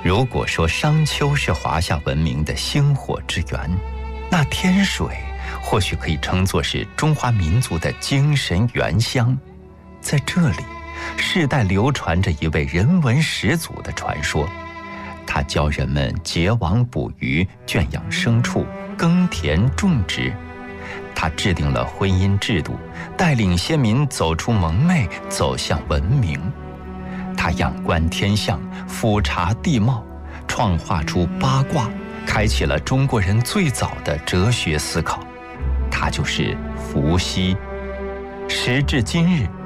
如果说商丘是华夏文明的星火之源，那天水或许可以称作是中华民族的精神原乡。在这里，世代流传着一位人文始祖的传说。他教人们结网捕鱼、圈养牲畜、耕田种植。他制定了婚姻制度，带领先民走出蒙昧，走向文明。他仰观天象，俯察地貌，创化出八卦，开启了中国人最早的哲学思考。他就是伏羲。时至今日，